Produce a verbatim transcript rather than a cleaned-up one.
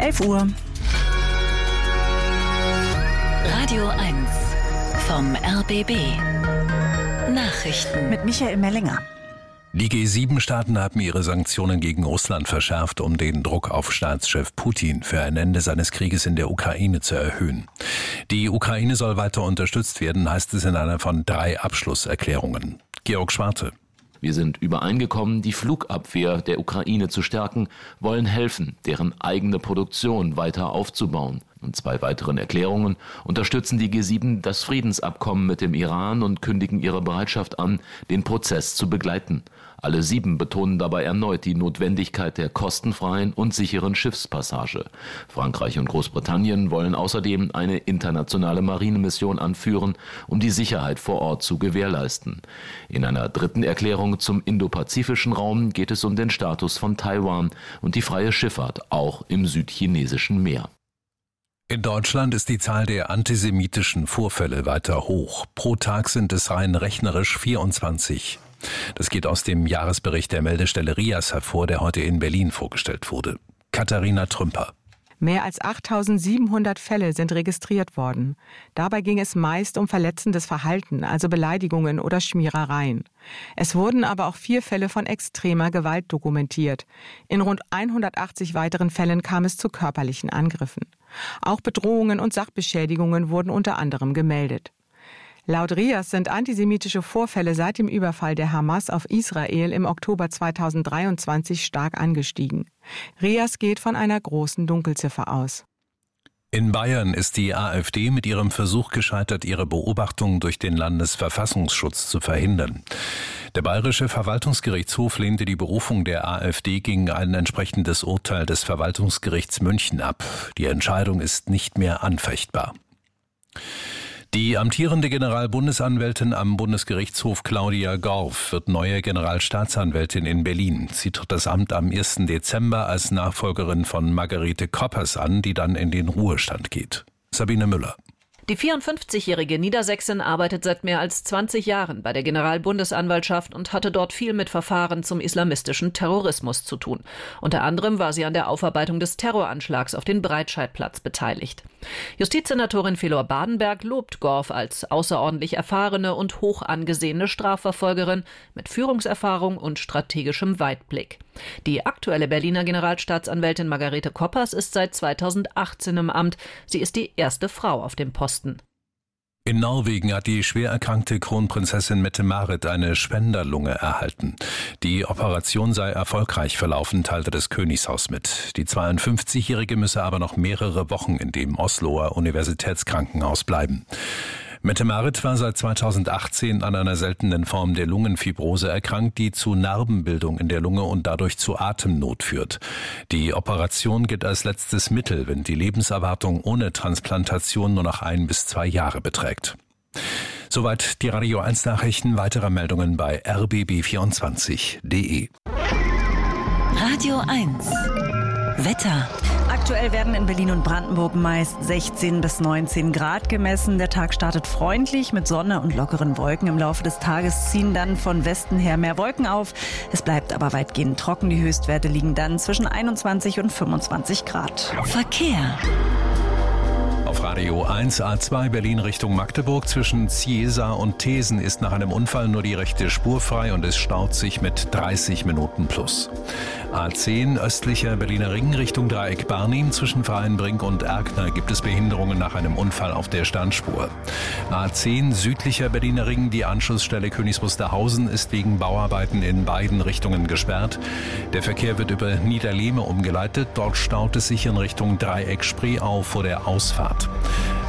elf Uhr. Radio eins vom R B B. Nachrichten Mit Michael Mellinger. Die G sieben Staaten haben ihre Sanktionen gegen Russland verschärft, um den Druck auf Staatschef Putin für ein Ende seines Krieges in der Ukraine zu erhöhen. Die Ukraine soll weiter unterstützt werden, heißt es in einer von drei Abschlusserklärungen. Georg Schwarte. Wir sind übereingekommen, die Flugabwehr der Ukraine zu stärken, wollen helfen, deren eigene Produktion weiter aufzubauen. In zwei weiteren Erklärungen unterstützen die G sieben das Friedensabkommen mit dem Iran und kündigen ihre Bereitschaft an, den Prozess zu begleiten. Alle sieben betonen dabei erneut die Notwendigkeit der kostenfreien und sicheren Schiffspassage. Frankreich und Großbritannien wollen außerdem eine internationale Marinemission anführen, um die Sicherheit vor Ort zu gewährleisten. In einer dritten Erklärung zum indopazifischen Raum geht es um den Status von Taiwan und die freie Schifffahrt, auch im südchinesischen Meer. In Deutschland ist die Zahl der antisemitischen Vorfälle weiter hoch. Pro Tag sind es rein rechnerisch vierundzwanzig. Das geht aus dem Jahresbericht der Meldestelle RIAS hervor, der heute in Berlin vorgestellt wurde. Katharina Trümper. Mehr als achttausendsiebenhundert Fälle sind registriert worden. Dabei ging es meist um verletzendes Verhalten, also Beleidigungen oder Schmierereien. Es wurden aber auch vier Fälle von extremer Gewalt dokumentiert. In rund hundertachtzig weiteren Fällen kam es zu körperlichen Angriffen. Auch Bedrohungen und Sachbeschädigungen wurden unter anderem gemeldet. Laut RIAS sind antisemitische Vorfälle seit dem Überfall der Hamas auf Israel im Oktober zweitausenddreiundzwanzig stark angestiegen. RIAS geht von einer großen Dunkelziffer aus. In Bayern ist die AfD mit ihrem Versuch gescheitert, ihre Beobachtungen durch den Landesverfassungsschutz zu verhindern. Der Bayerische Verwaltungsgerichtshof lehnte die Berufung der AfD gegen ein entsprechendes Urteil des Verwaltungsgerichts München ab. Die Entscheidung ist nicht mehr anfechtbar. Die amtierende Generalbundesanwältin am Bundesgerichtshof Claudia Gorf wird neue Generalstaatsanwältin in Berlin. Sie tritt das Amt am ersten Dezember als Nachfolgerin von Margarete Koppers an, die dann in den Ruhestand geht. Sabine Müller. Die vierundfünfzigjährige Niedersächsin arbeitet seit mehr als zwanzig Jahren bei der Generalbundesanwaltschaft und hatte dort viel mit Verfahren zum islamistischen Terrorismus zu tun. Unter anderem war sie an der Aufarbeitung des Terroranschlags auf den Breitscheidplatz beteiligt. Justizsenatorin Felor Badenberg lobt Gorf als außerordentlich erfahrene und hoch angesehene Strafverfolgerin mit Führungserfahrung und strategischem Weitblick. Die aktuelle Berliner Generalstaatsanwältin Margarete Koppers ist seit zweitausendachtzehn im Amt. Sie ist die erste Frau auf dem Posten. In Norwegen hat die schwer erkrankte Kronprinzessin Mette-Marit eine Spenderlunge erhalten. Die Operation sei erfolgreich verlaufen, teilte das Königshaus mit. Die zweiundfünfzigjährige müsse aber noch mehrere Wochen in dem Osloer Universitätskrankenhaus bleiben. Mette-Marit war seit zweitausendachtzehn an einer seltenen Form der Lungenfibrose erkrankt, die zu Narbenbildung in der Lunge und dadurch zu Atemnot führt. Die Operation gilt als letztes Mittel, wenn die Lebenserwartung ohne Transplantation nur noch ein bis zwei Jahre beträgt. Soweit die Radio eins Nachrichten, weitere Meldungen bei r b b vierundzwanzig punkt d e. Radio eins Wetter. Aktuell werden in Berlin und Brandenburg meist sechzehn bis neunzehn Grad gemessen. Der Tag startet freundlich mit Sonne und lockeren Wolken. Im Laufe des Tages ziehen dann von Westen her mehr Wolken auf. Es bleibt aber weitgehend trocken. Die Höchstwerte liegen dann zwischen einundzwanzig und fünfundzwanzig Grad. Verkehr. Auf Radio eins A zwei Berlin Richtung Magdeburg zwischen Ciesa und Thesen ist nach einem Unfall nur die rechte Spur frei und es staut sich mit dreißig Minuten plus. A zehn östlicher Berliner Ring Richtung Dreieck Barnim zwischen Freienbrink und Erkner gibt es Behinderungen nach einem Unfall auf der Standspur. A zehn südlicher Berliner Ring, die Anschlussstelle Königs Wusterhausen ist wegen Bauarbeiten in beiden Richtungen gesperrt. Der Verkehr wird über Niederlehme umgeleitet. Dort staut es sich in Richtung Dreieck Spreeau vor der Ausfahrt.